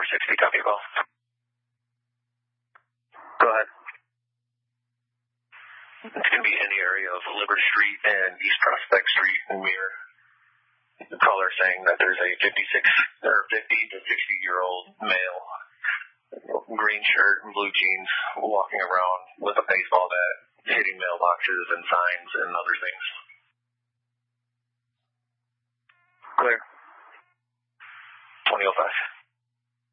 460, copy well. Go ahead. It's going to be in the area of Liber Street and East Prospect Street in Muir. The caller saying that there's a 50 to 60-year-old male, green shirt and blue jeans, walking around with a baseball bat, hitting mailboxes and signs and other things. Clear. 2005.